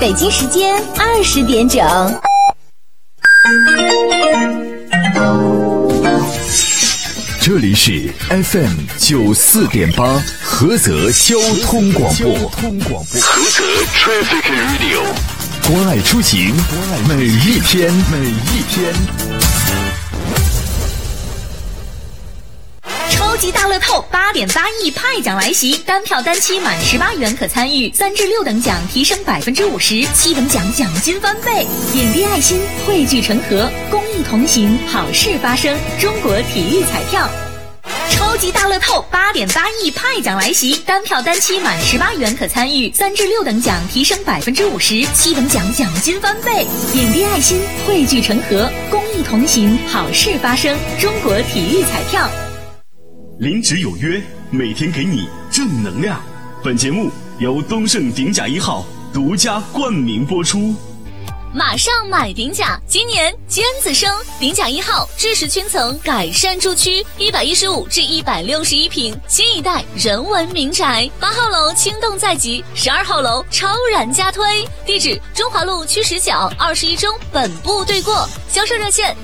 北京时间20点整。 这里是 FM 94.8菏泽交通广播，菏泽 Traffic Radio， 关爱出行，每一天。 超级大乐透8.8亿派奖来袭，单票单期满18元可参与，3至6等奖提升50%，7等奖奖金翻倍。点滴爱心，汇聚成河，公益同行，好事发生。中国体育彩票。超级大乐透8.8亿派奖来袭，单票单期满18元可参与，3至6等奖提升50%，7等奖奖金翻倍。点滴爱心，汇聚成河，公益同行，好事发生。中国体育彩票。 零值有约，每天给你正能量。本节目由东盛鼎甲1号独家冠名播出。 马上买鼎甲，今年尖子生，鼎甲1号知识圈层改善住区，115至161平，新一代人文民宅。8号楼轻动在即，12号楼超然加推。地址：中华路区10角21中本部对过，销售热线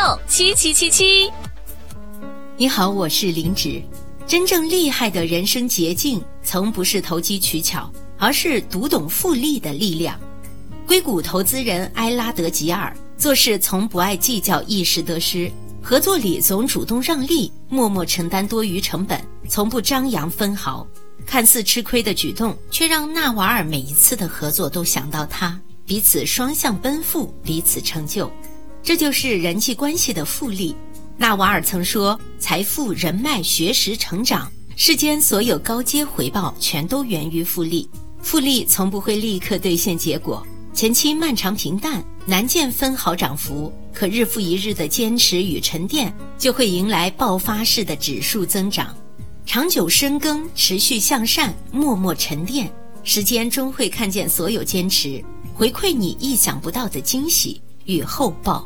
7167777。 你好，我是林芷。真正厉害的人生捷径，从不是投机取巧，而是读懂复利的力量。硅谷投资人埃拉德吉尔做事从不爱计较一时得失，合作里总主动让利，默默承担多余成本，从不张扬分毫。看似吃亏的举动，却让纳瓦尔每一次的合作都想到他，彼此双向奔赴，彼此成就。这就是人际关系的复利。纳瓦尔曾说，财富、人脉、学识、成长，世间所有高阶回报全都源于复利。复利从不会立刻兑现结果，前期漫长平淡，难见分毫涨幅，可日复一日的坚持与沉淀，就会迎来爆发式的指数增长。长久深耕，持续向善，默默沉淀，时间终会看见所有坚持，回馈你意想不到的惊喜与厚报。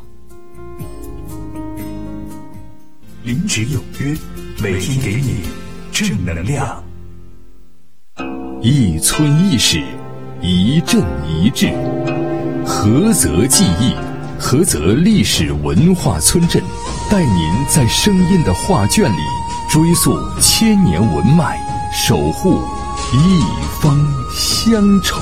零值有约，每天给你正能量。一村一史，一镇一志。菏泽记忆，菏泽历史文化村镇，带您在声音的画卷里追溯千年文脉，守护一方乡愁。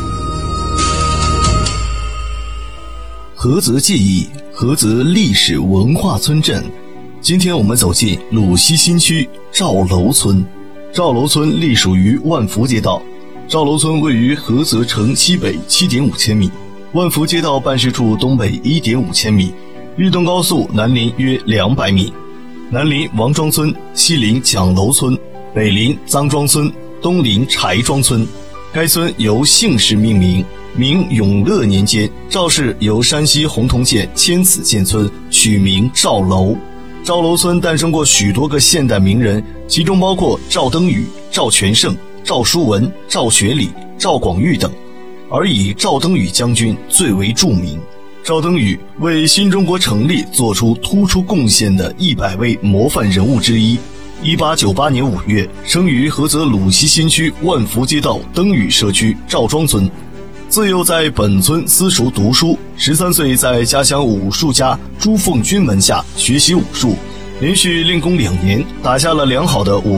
菏泽记忆，菏泽历史文化村镇。今天我们走进鲁西新区赵楼村。赵楼村隶属于万福街道。赵楼村位于菏泽城西北7.5千米，万福街道办事处东北1.5千米，豫东高速南临约200米。南临王庄村，西临蒋楼村，北临臧庄村，东临柴庄村。该村由姓氏命名，明永乐年间，赵氏由山西洪洞县迁此建村，取名赵楼。赵楼村诞生过许多个现代名人，其中包括赵登禹、赵全胜、赵书文、赵学礼、赵广玉等，而以赵登禹将军最为著名。赵登禹为新中国成立做出突出贡献的100位模范人物之一。1898年5月，生于菏泽鲁西新区万福街道登禹社区赵庄村。自幼在本村私塾读书，13岁在家乡武术家朱凤军门下学习武术，连续练功2年，打下了良好的武